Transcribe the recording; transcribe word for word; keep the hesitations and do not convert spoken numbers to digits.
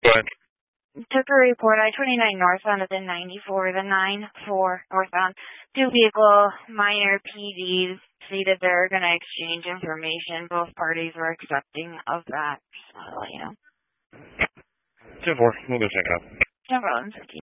Go ahead. Took a report, I twenty-nine northbound at the ninety-four, the nine four northbound. Two vehicle, minor P Ds, stated they're going to exchange information. Both parties were accepting of that. So, you know. ten four, we'll go check it out. No problem.